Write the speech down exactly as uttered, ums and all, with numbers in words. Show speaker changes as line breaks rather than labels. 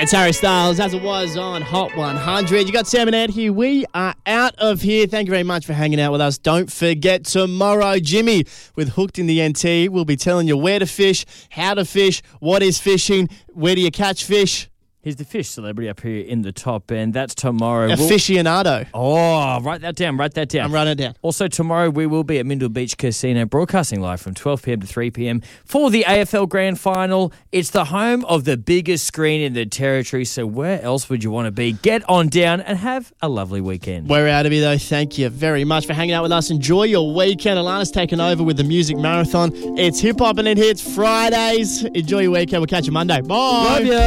That's Harry Styles, as it was on Hot one hundred. You got Sam and Ed here. We are out of here. Thank you very much for hanging out with us. Don't forget, tomorrow, Jimmy with Hooked in the N T will be telling you where to fish, how to fish, what is fishing, where do you catch fish.
He's the fish celebrity up here in the top end. That's tomorrow.
Aficionado.
Oh, write that down. Write that down.
I'm writing it down.
Also, tomorrow we will be at Mindle Beach Casino broadcasting live from twelve p.m. to three p.m. for the A F L Grand Final. It's the home of the biggest screen in the territory, so where else would you want to be? Get on down and have a lovely weekend.
We're out of here, though. Thank you very much for hanging out with us. Enjoy your weekend. Alana's taken over with the music marathon. It's hip-hop and it hits Fridays. Enjoy your weekend. We'll catch you Monday. Bye.
Love ya.